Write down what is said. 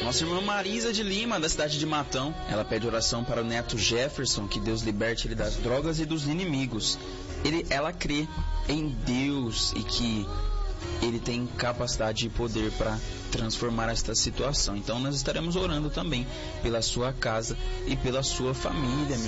Nossa irmã Marisa de Lima, da cidade de Matão, ela pede oração para o neto Jefferson, que Deus liberte ele das drogas e dos inimigos. Ela crê em Deus e que Ele tem capacidade e poder para transformar esta situação. Então nós estaremos orando também pela sua casa e pela sua família,